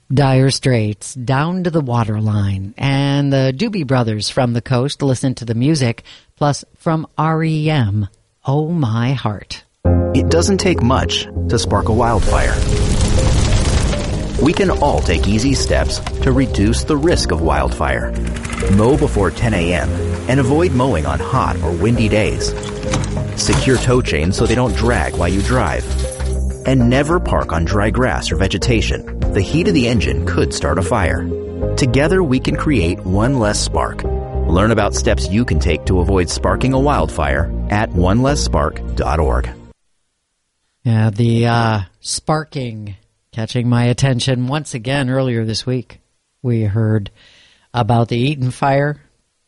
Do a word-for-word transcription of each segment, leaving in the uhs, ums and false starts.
Dire Straits, Down to the Waterline, and the Doobie Brothers from the Coast, Listen to the Music, plus from R E M, Oh My Heart. It doesn't take much to spark a wildfire. We can all take easy steps to reduce the risk of wildfire. Mow before ten a.m. and avoid mowing on hot or windy days. Secure tow chains so they don't drag while you drive. And never park on dry grass or vegetation. The heat of the engine could start a fire. Together we can create one less spark. Learn about steps you can take to avoid sparking a wildfire at one less spark dot org. Yeah, the uh, sparking catching my attention once again earlier this week. We heard about the Eaton fire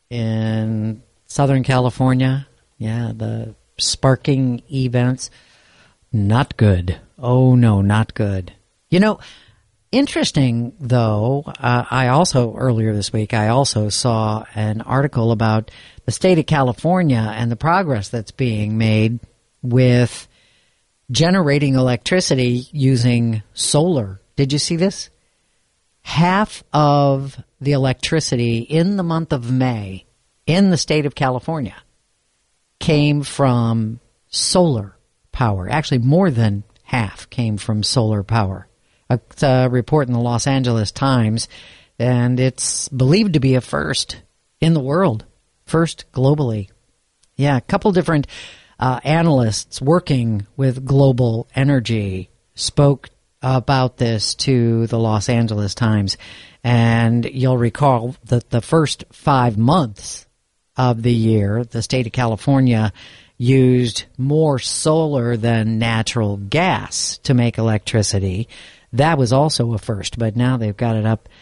in Southern California. Yeah, the sparking events. Not good. Oh, no, not good. You know, interesting, though, uh, I also, earlier this week, I also saw an article about the state of California and the progress that's being made with generating electricity using solar. Did you see this? Half of the electricity in the month of May in the state of California came from solar power. Actually, more than half came from solar power. It's a report in the Los Angeles Times, and it's believed to be a first in the world, first globally. Yeah, a couple different uh, analysts working with Global Energy spoke about this to the Los Angeles Times, and you'll recall that the first five months of the year, the state of California used more solar than natural gas to make electricity. That was also a first, but now they've got it up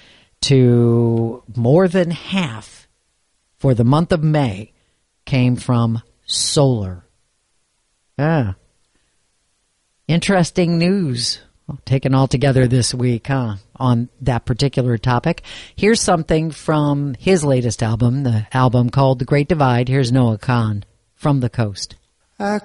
to more than half for the month of May came from solar. Ah, interesting news. Well, taken all together this week, huh, on that particular topic. Here's something from his latest album, the album called The Great Divide. Here's Noah Kahan from the Coast.